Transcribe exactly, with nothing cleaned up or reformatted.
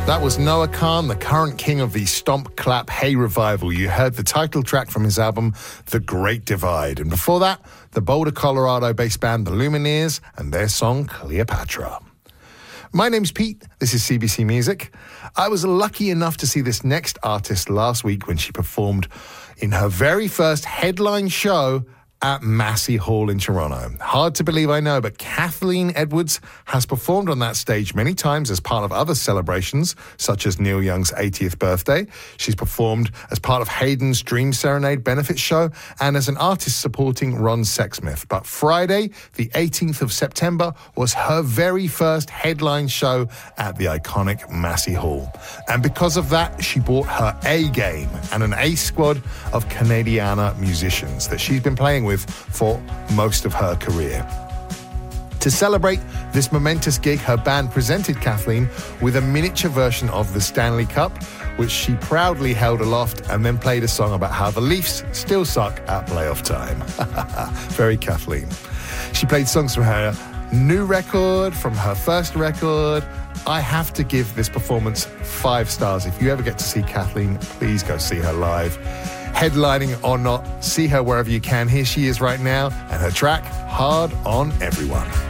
That was Noah Kahan, the current king of the Stomp Clap Hey revival. You heard the title track from his album, The Great Divide. And before that, the Boulder, Colorado-based band The Lumineers and their song Cleopatra. My name's Pete. This is C B C Music. I was lucky enough to see this next artist last week when she performed in her very first headline show at Massey Hall in Toronto. Hard to believe, I know, but Kathleen Edwards has performed on that stage many times as part of other celebrations, such as Neil Young's eightieth birthday. She's performed as part of Hayden's Dream Serenade benefit show and as an artist supporting Ron Sexsmith. But Friday, the eighteenth of September, was her very first headline show at the iconic Massey Hall. And because of that, she brought her A game and an A squad of Canadiana musicians that she's been playing with for most of her career. To celebrate this momentous gig, her band presented Kathleen with a miniature version of the Stanley Cup, which she proudly held aloft and then played a song about how the Leafs still suck at playoff time. Very Kathleen. She played songs from her new record, from her first record. I have to give this performance five stars. If you ever get to see Kathleen, please go see her live. Headlining or not, see her wherever you can. Here she is right now, and her track, Hard on Everyone.